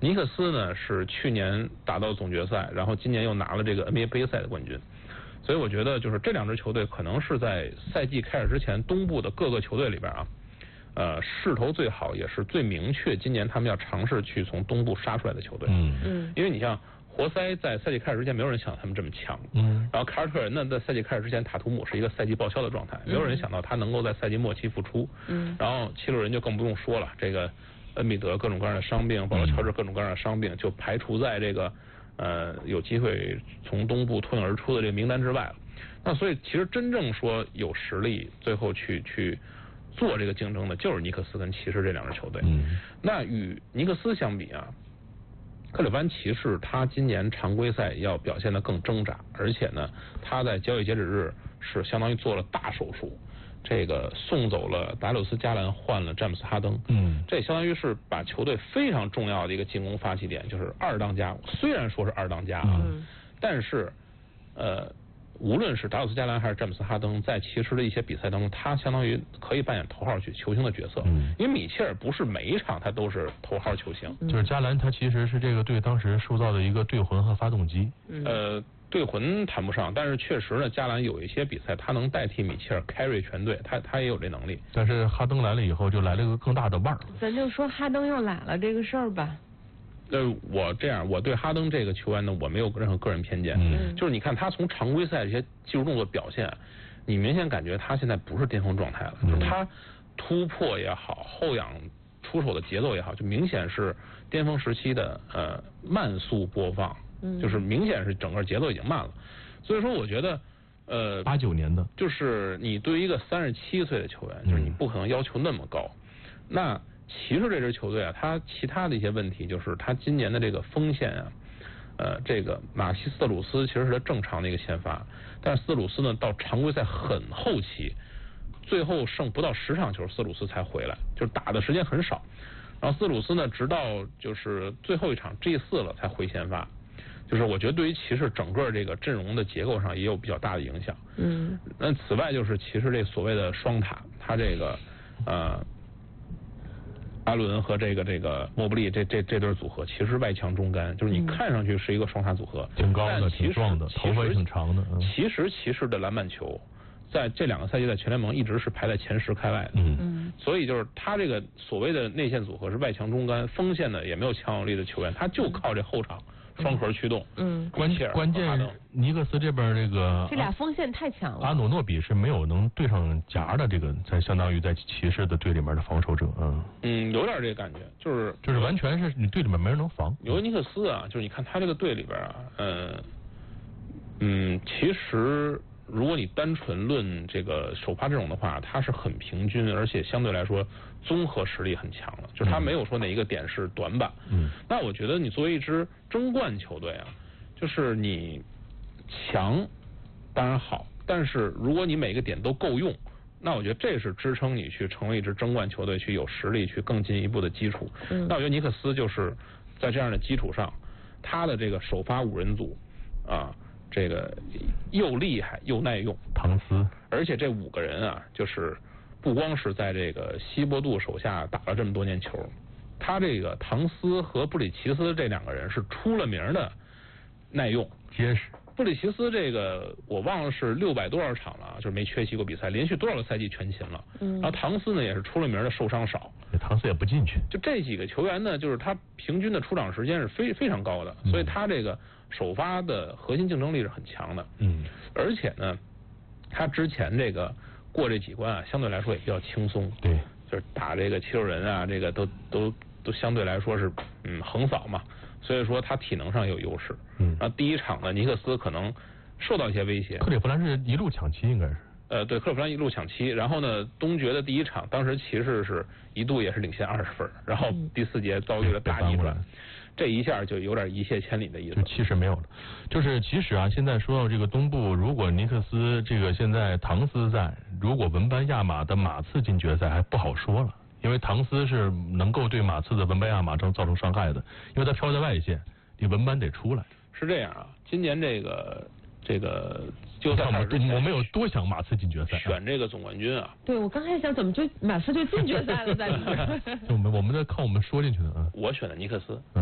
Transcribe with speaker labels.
Speaker 1: 尼克斯呢是去年打到总决赛，然后今年又拿了这个 NBA 杯赛的冠军，所以我觉得就是这两支球队可能是在赛季开始之前东部的各个球队里边势头最好也是最明确，今年他们要尝试去从东部杀出来的球队。因为你像活塞在赛季开始之前没有人想他们这么强，然后凯尔特人呢在赛季开始之前塔图姆是一个赛季报销的状态，没有人想到他能够在赛季末期复出，然后76人就更不用说了，这个恩比德各种各样的伤病，保罗乔治各种各样的伤病，就排除在这个有机会从东部脱颖而出的这个名单之外了。那所以其实真正说有实力最后去做这个竞争的就是尼克斯跟骑士这两支球队。那与尼克斯相比克里夫兰骑士他今年常规赛要表现得更挣扎，而且呢他在交易截止日是相当于做了大手术，这个送走了达鲁斯加兰，换了詹姆斯哈登，这相当于是把球队非常重要的一个进攻发起点，就是二当家，虽然说是二当家但是无论是达鲁斯加兰还是詹姆斯哈登，在骑士的一些比赛当中，他相当于可以扮演头号球星的角色。因为米切尔不是每一场他都是头号球星。
Speaker 2: 就是加兰他其实是这个队当时塑造的一个队魂和发动机。
Speaker 1: 队魂谈不上，但是确实呢，加兰有一些比赛他能代替米切尔 carry 全队，他也有这能力。
Speaker 2: 但是哈登来了以后，就来了一个更大的腕儿。
Speaker 3: 咱就说哈登又来了这个事儿吧。
Speaker 1: 我对哈登这个球员呢，我没有任何个人偏见。就是你看他从常规赛这些技术动作表现，你明显感觉他现在不是巅峰状态了，就是他突破也好，后仰出手的节奏也好，就明显是巅峰时期的慢速播放，就是明显是整个节奏已经慢了。所以说我觉得
Speaker 2: 89年的，
Speaker 1: 就是你对于一个37岁的球员，就是你不可能要求那么高。那骑士这支球队他其他的一些问题就是他今年的这个锋线这个马西斯特鲁斯其实是他正常的一个先发，但是斯鲁斯呢到常规赛很后期，最后剩不到10场球，斯鲁斯才回来，就是打的时间很少。然后斯鲁斯呢直到就是最后一场 G4 了才回先发，就是我觉得对于骑士整个这个阵容的结构上也有比较大的影响。那此外就是骑士这所谓的双塔，他这个阿伦和这个莫布利这对组合其实外强中干，就是你看上去是一个双塔组合，
Speaker 2: 挺高的挺壮的，头发也挺长的。
Speaker 1: 其实骑士的篮板球在这2个赛季在全联盟一直是排在前10开外的。所以就是他这个所谓的内线组合是外强中干，锋线呢也没有强有力的球员，他就靠这后场双核驱动。
Speaker 2: 关键尼克斯这边
Speaker 3: 这俩锋线太强了，
Speaker 2: 阿努诺比是没有能对上夹的这个，相当于在骑士的队里面的防守者。
Speaker 1: 有点这个感觉，就是
Speaker 2: 完全是你队里面没人能防。
Speaker 1: 尤尼克斯就是你看他这个队里边其实如果你单纯论这个首发阵容的话，他是很平均，而且相对来说综合实力很强的，就是他没有说哪一个点是短板。那我觉得你作为一支争冠球队就是你强当然好，但是如果你每个点都够用，那我觉得这是支撑你去成为一支争冠球队去有实力去更进一步的基础。那我觉得尼克斯就是在这样的基础上，他的这个首发5人组这个又厉害又耐用，
Speaker 2: 唐斯，
Speaker 1: 而且这5个人就是不光是在这个希伯杜手下打了这么多年球，他这个唐斯和布里奇斯这2个人是出了名的耐用
Speaker 2: 结实。
Speaker 1: 布里奇斯这个我忘了是600多少场了，就是没缺席过比赛，连续多少个赛季全勤了。然后唐斯呢也是出了名的受伤少，
Speaker 2: 唐斯也不进去。
Speaker 1: 就这几个球员呢，就是他平均的出场时间是非常高的，所以他这个首发的核心竞争力是很强的。而且呢，他之前这个过这几关相对来说也比较轻松。
Speaker 2: 对，
Speaker 1: 就是打这个76人这个都相对来说是横扫嘛。所以说他体能上有优势。然后第一场呢，尼克斯可能受到一些威胁。
Speaker 2: 克利夫兰是一路抢七，应该是。
Speaker 1: 对，克利夫兰一路抢七。然后呢，东决的第一场，当时骑士是一度也是领先20分，然后第4节遭遇了大逆转，这一下就有点一泻千里的意思。
Speaker 2: 就气势没有了。就是其实现在说到这个东部，如果尼克斯这个现在唐斯在，如果文班亚马的马刺进决赛还不好说了。因为唐斯是能够对马刺的文班亚马造成伤害的，因为他飘在外线，你文班得出来。
Speaker 1: 是这样今年这个季后赛
Speaker 2: 我们有多想马刺进决赛，
Speaker 1: 选这个总冠军
Speaker 3: 对，我刚才想怎么就马刺就进决赛了在里面。
Speaker 2: 我们在看我们说进去的
Speaker 1: 我选的尼克斯。